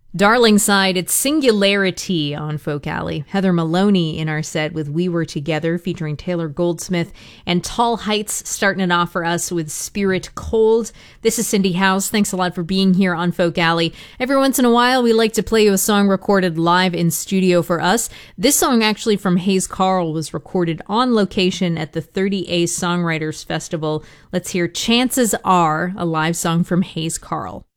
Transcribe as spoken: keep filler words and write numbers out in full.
Darling side, it's Singularity on Folk Alley. Heather Maloney in our set with We Were Together featuring Taylor Goldsmith, and Tall Heights starting it off for us with Spirit Cold. This is Cindy House. Thanks a lot for being here on Folk Alley. Every once in a while, we like to play you a song recorded live in studio for us. This song actually from Hayes Carll was recorded on location at the thirty A Songwriters Festival. Let's hear Chances Are, a live song from Hayes Carll.